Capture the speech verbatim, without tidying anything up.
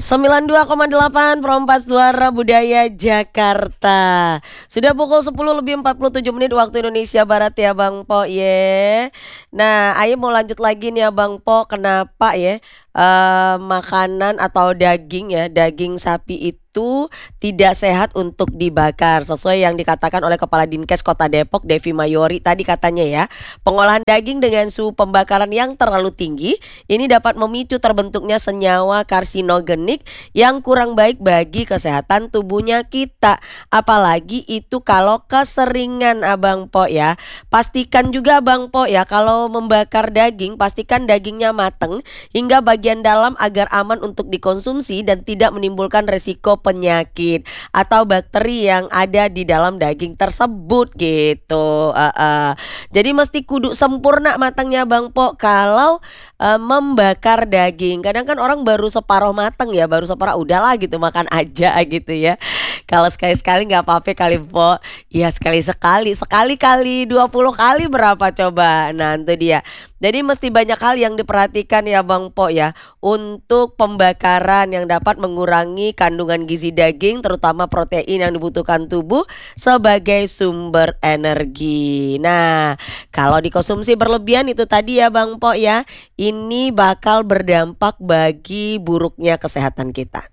sembilan dua koma delapan Perempat Suara Budaya Jakarta. Sudah pukul sepuluh lebih empat puluh tujuh menit waktu Indonesia Barat ya Bang Po ye. Nah, Ayo mau lanjut lagi nih ya Bang Po. Kenapa ya eh, makanan atau daging ya, daging sapi itu tidak sehat untuk dibakar sesuai yang dikatakan oleh Kepala Dinkes Kota Depok Devi Mayori tadi katanya ya. Pengolahan daging dengan suhu pembakaran yang terlalu tinggi ini dapat memicu terbentuknya senyawa karsinogenik yang kurang baik bagi kesehatan tubuhnya kita. Apalagi itu kalau keseringan Abang Po ya. Pastikan juga Bang Po ya, kalau membakar daging pastikan dagingnya mateng hingga bagian dalam agar aman untuk dikonsumsi dan tidak menimbulkan resiko penyakit atau bakteri yang ada di dalam daging tersebut gitu. Uh, uh. Jadi mesti kudu sempurna matangnya Bang Po kalau uh, membakar daging. Kadang kan orang baru separuh matang ya, baru separuh udahlah gitu makan aja gitu ya. Kalau sekali-sekali nggak apa-apa kali Po. Ya sekali-sekali, sekali kali dua puluh kali berapa coba. Nah itu dia. Jadi mesti banyak hal yang diperhatikan ya Bang Po ya untuk pembakaran yang dapat mengurangi kandungan gizi daging terutama protein yang dibutuhkan tubuh sebagai sumber energi. Nah, kalau dikonsumsi berlebihan itu tadi ya Bang Po ya, ini bakal berdampak bagi buruknya kesehatan kita.